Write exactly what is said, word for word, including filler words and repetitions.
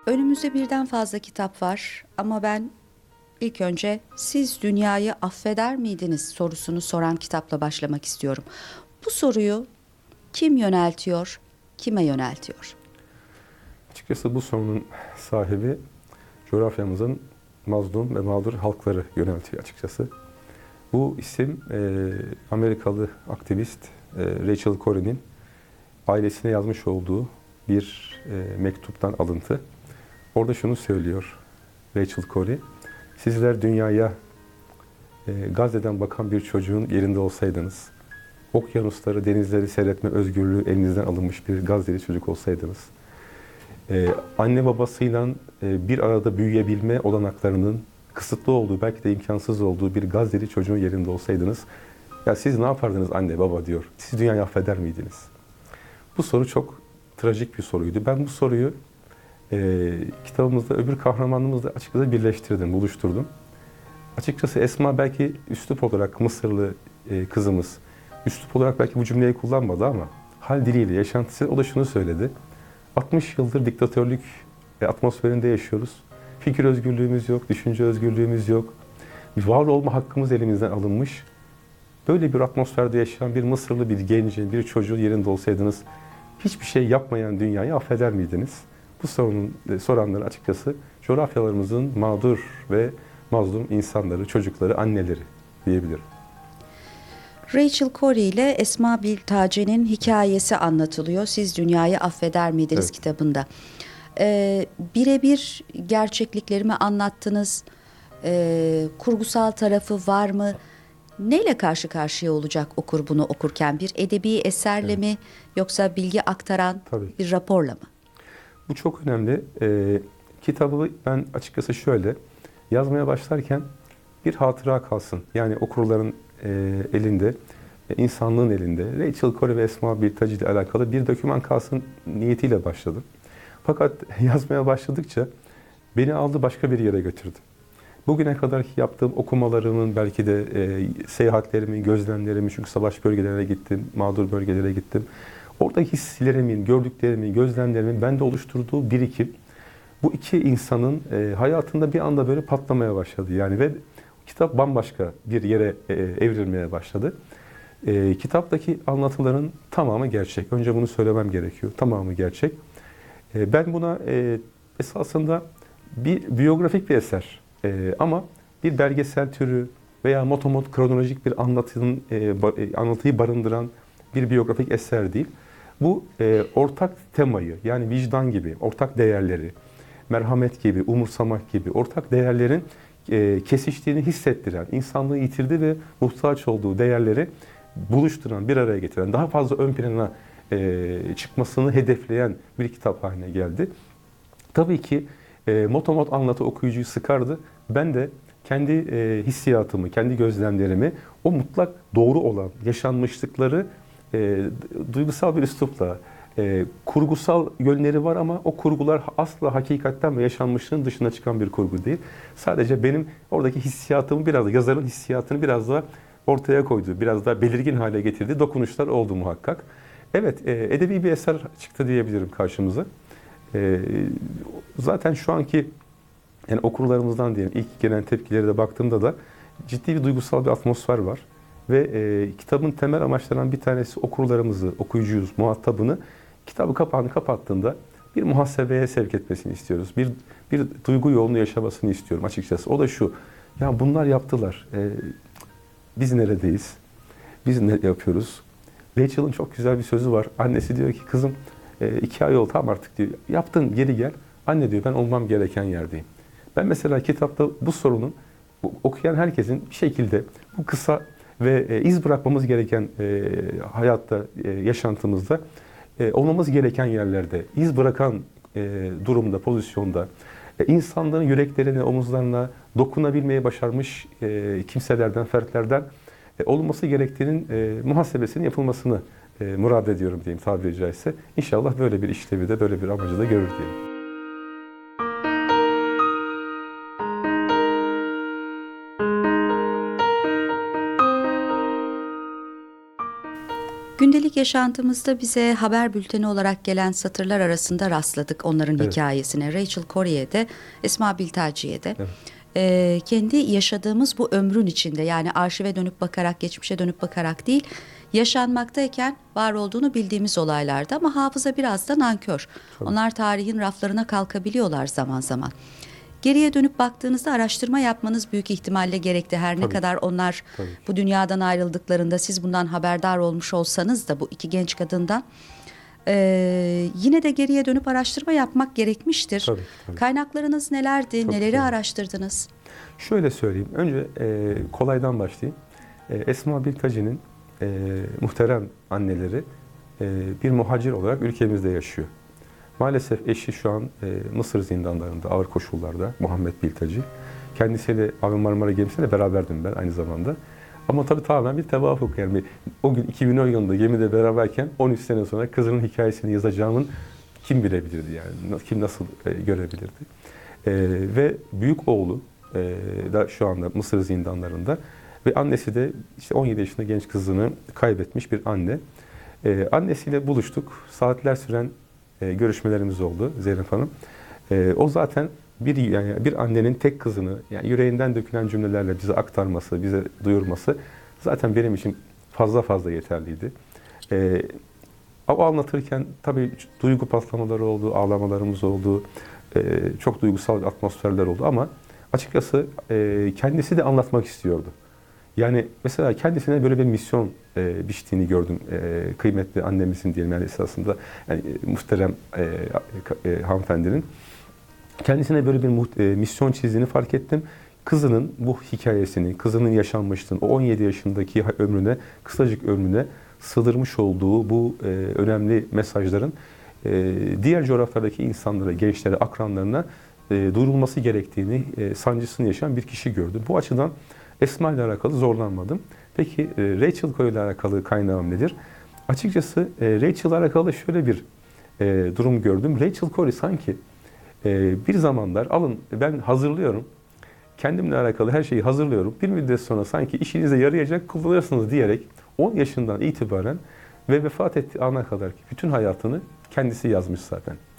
Önümüzde birden fazla kitap var ama ben ilk önce siz dünyayı affeder miydiniz sorusunu soran kitapla başlamak istiyorum. Bu soruyu kim yöneltiyor, kime yöneltiyor? Açıkçası bu sorunun sahibi coğrafyamızın mazlum ve mağdur halkları yöneltiyor açıkçası. Bu isim e, Amerikalı aktivist e, Rachel Corrie'nin ailesine yazmış olduğu bir e, mektuptan alıntı. Orada şunu söylüyor Rachel Corrie: sizler dünyaya e, Gazze'den bakan bir çocuğun yerinde olsaydınız, okyanusları, denizleri seyretme özgürlüğü elinizden alınmış bir Gazze'li çocuk olsaydınız, Ee, anne babasıyla e, bir arada büyüyebilme olanaklarının kısıtlı olduğu, belki de imkansız olduğu bir Gazze'li çocuğun yerinde olsaydınız, ya siz ne yapardınız anne baba diyor. Siz dünyayı affeder miydiniz? Bu soru çok trajik bir soruydu. Ben bu soruyu e, kitabımızda öbür kahramanımızla açıkçası birleştirdim, buluşturdum. Açıkçası Esma belki üslup olarak Mısırlı e, kızımız, üslup olarak belki bu cümleyi kullanmadı ama hal diliyle, yaşantısıyla o da şunu söyledi: altmış yıldır diktatörlük atmosferinde yaşıyoruz. Fikir özgürlüğümüz yok, düşünce özgürlüğümüz yok. Bir var olma hakkımız elimizden alınmış. Böyle bir atmosferde yaşayan bir Mısırlı bir gencin, bir çocuğun yerinde olsaydınız hiçbir şey yapmayan dünyayı affeder miydiniz? Bu sorunun soranları açıkçası coğrafyalarımızın mağdur ve mazlum insanları, çocukları, anneleri diyebilirim. Rachel Corrie ile Esma Biltace'nin hikayesi anlatılıyor. Siz dünyayı affeder miydiniz Evet. kitabında. Ee, birebir gerçekliklerimi anlattınız. Ee, kurgusal tarafı var mı? Neyle karşı karşıya olacak okur bunu okurken? Bir edebi eserle Evet. mi yoksa bilgi aktaran Tabii. bir raporla mı? Bu çok önemli. Ee, kitabı ben açıkçası şöyle yazmaya başlarken bir hatıra kalsın. Yani okurların e, elinde, e, insanlığın elinde Rachel Corrie ve Esma Biltaci ile alakalı bir doküman kalsın niyetiyle başladım. Fakat yazmaya başladıkça beni aldı, başka bir yere götürdü. Bugüne kadarki yaptığım okumalarımın, belki de e, seyahatlerimin, gözlemlerimin, çünkü savaş bölgelerine gittim, mağdur bölgelere gittim. Oradaki hislerimin, gördüklerimin, gözlemlerimin bende oluşturduğu birikim, bu iki insanın e, hayatında bir anda böyle patlamaya başladı. Yani ve kitap bambaşka bir yere e, evrilmeye başladı. E, kitaptaki anlatıların tamamı gerçek. Önce bunu söylemem gerekiyor. Tamamı gerçek. E, ben buna e, esasında bir biyografik bir eser e, ama bir belgesel türü veya motomot kronolojik bir anlatının e, ba, e, anlatıyı barındıran bir biyografik eser değil. Bu e, ortak temayı, yani vicdan gibi, ortak değerleri, merhamet gibi, umursamak gibi ortak değerlerin e, kesiştiğini hissettiren, insanlığı yitirdi ve muhtaç olduğu değerleri buluşturan, bir araya getiren, daha fazla ön plana e, çıkmasını hedefleyen bir kitap haline geldi. Tabii ki e, motomot anlatı okuyucuyu sıkardı. Ben de kendi e, hissiyatımı, kendi gözlemlerimi, o mutlak doğru olan yaşanmışlıkları e, duygusal bir üslupla, e, kurgusal yönleri var ama o kurgular asla hakikatten ve yaşanmışlığın dışına çıkan bir kurgu değil. Sadece benim oradaki hissiyatımı biraz da, yazarın hissiyatını biraz da ortaya koyduğu, biraz daha belirgin hale getirdiği dokunuşlar oldu muhakkak. Evet, e, edebi bir eser çıktı diyebilirim karşımıza. E, zaten şu anki yani okurlarımızdan diyelim ilk gelen tepkilere de baktığımda da ciddi bir duygusal bir atmosfer var. Ve e, kitabın temel amaçlarından bir tanesi okurlarımızı, okuyucuyuz, muhatabını kitabı kapağını kapattığında bir muhasebeye sevk etmesini istiyoruz. Bir bir duygu yoğunluğu yaşamasını istiyorum açıkçası. O da şu: ya bunlar yaptılar. E, biz neredeyiz? Biz ne yapıyoruz? Rachel'ın çok güzel bir sözü var. Annesi diyor ki, kızım e, iki ay oldu, tamam artık diyor. Yaptın, geri gel. Anne diyor, ben olmam gereken yerdeyim. Ben mesela kitapta bu sorunun, bu, okuyan herkesin bir şekilde bu kısa ve e, iz bırakmamız gereken e, hayatta, e, yaşantımızda e, olmamız gereken yerlerde, iz bırakan e, durumda, pozisyonda, e, insanların yüreklerine, omuzlarına dokunabilmeyi başarmış e, kimselerden, fertlerden e, olması gerektiğinin e, muhasebesinin yapılmasını e, murad ediyorum diyeyim tabiri caizse. İnşallah böyle bir işlevi de, böyle bir amacı da görür diyelim. gündelik yaşantımızda bize haber bülteni olarak gelen satırlar arasında rastladık onların Evet. hikayesine. Rachel Corrie'de, Esma Biltaci'de. Evet. Ee, kendi yaşadığımız bu ömrün içinde, yani arşive dönüp bakarak, geçmişe dönüp bakarak değil, yaşanmaktayken var olduğunu bildiğimiz olaylarda, ama hafıza biraz da nankör. Tabii. Onlar tarihin raflarına kalkabiliyorlar zaman zaman. Geriye dönüp baktığınızda araştırma yapmanız büyük ihtimalle gerekti. Her ne Tabii. kadar onlar Tabii. bu dünyadan ayrıldıklarında siz bundan haberdar olmuş olsanız da, bu iki genç kadından, Ee, yine de geriye dönüp araştırma yapmak gerekmiştir. Tabii, tabii. Kaynaklarınız nelerdi? Çok Neleri güzel. araştırdınız? Şöyle söyleyeyim. Önce e, kolaydan başlayayım. E, Esma Biltaci'nin e, muhterem anneleri e, bir muhacir olarak ülkemizde yaşıyor. Maalesef eşi şu an e, Mısır zindanlarında ağır koşullarda, Muhammed Biltaci. Kendisiyle Abi Marmara gemisinde beraberdim ben aynı zamanda. Ama tabii tamamen bir tevafuk, yani o gün iki bin on yılında gemide beraberken on üç sene sonra kızının hikayesini yazacağımın kim bilebilirdi yani, kim nasıl e, görebilirdi. E, ve büyük oğlu e, da şu anda Mısır zindanlarında ve annesi de işte on yedi yaşında genç kızını kaybetmiş bir anne. E, annesiyle buluştuk, saatler süren e, görüşmelerimiz oldu Zeynep Hanım. E, o zaten bir yani bir annenin tek kızını, yani yüreğinden dökülen cümlelerle bize aktarması, bize duyurması zaten benim için fazla fazla yeterliydi. Ee, o anlatırken tabii duygu patlamaları oldu, ağlamalarımız oldu, e, çok duygusal atmosferler oldu ama açıkçası e, kendisi de anlatmak istiyordu. Yani mesela kendisine böyle bir misyon e, biçtiğini gördüm. E, kıymetli annemizin diyelim yani esasında, yani e, muhterem e, e, hanımefendinin. Kendisine böyle bir e, misyon çizdiğini fark ettim. Kızının bu hikayesini, kızının yaşanmışlığını, o on yedi yaşındaki ömrüne, kısacık ömrüne sığdırmış olduğu bu e, önemli mesajların e, diğer coğrafyalardaki insanlara, gençlere, akranlarına e, duyurulması gerektiğini, e, sancısını yaşayan bir kişi gördüm. Bu açıdan Esma ile alakalı zorlanmadım. Peki e, Rachel Corrie ile alakalı kaynağım nedir? Açıkçası e, Rachel ile alakalı şöyle bir e, durum gördüm. Rachel Corrie sanki bir zamanlar alın ben hazırlıyorum, kendimle alakalı her şeyi hazırlıyorum, bir müddet sonra sanki işinize yarayacak, kullanırsınız diyerek on yaşından itibaren ve vefat ettiği ana kadar bütün hayatını kendisi yazmış zaten.